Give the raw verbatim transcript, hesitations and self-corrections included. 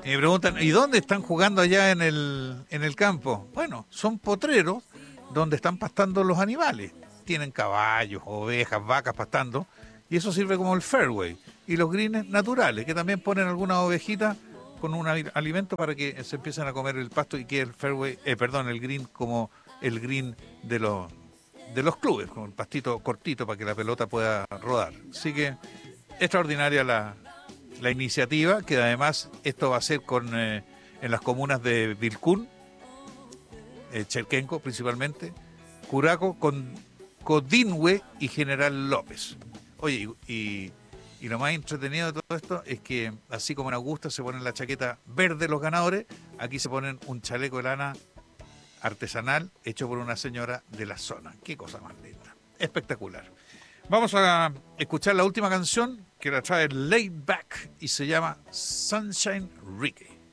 Y me preguntan, ¿y dónde están jugando allá en el, en el campo? Bueno, son potreros donde están pastando los animales. Tienen caballos, ovejas, vacas pastando, y eso sirve como el fairway. Y los greens naturales, que también ponen algunas ovejitas con un ali- alimento para que se empiecen a comer el pasto y que el fairway, eh, perdón, el green como el green de los de los clubes, con el pastito cortito para que la pelota pueda rodar. Así que extraordinaria la, la iniciativa, que además esto va a ser con eh, en las comunas de Vilcún, eh, Chelquenco principalmente, Curaco, con Codinhue y General López. Oye, y, y, y lo más entretenido de todo esto es que así como en Augusta se ponen la chaqueta verde los ganadores, aquí se ponen un chaleco de lana artesanal hecho por una señora de la zona. Qué cosa más linda. Espectacular. Vamos a escuchar la última canción que la trae Laid Back y se llama Sunshine Reggae.